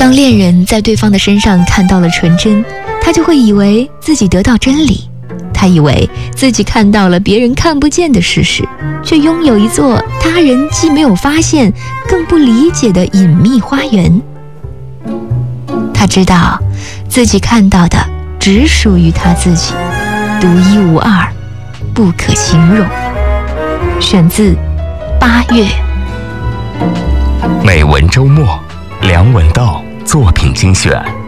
当恋人在对方的身上看到了纯真，他就会以为自己得到真理，他以为自己看到了别人看不见的事实，却拥有一座他人既没有发现更不理解的隐秘花园。他知道自己看到的只属于他自己，独一无二，不可形容。选自8月。 美文周末，梁文道作品精选。